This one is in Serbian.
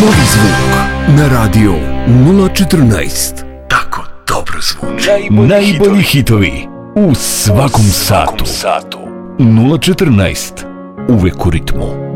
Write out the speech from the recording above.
Novi zvuk na radio 014. Tako dobro zvuči. Najbolji hitovi u svakom satu. 014. Uvek u ritmu.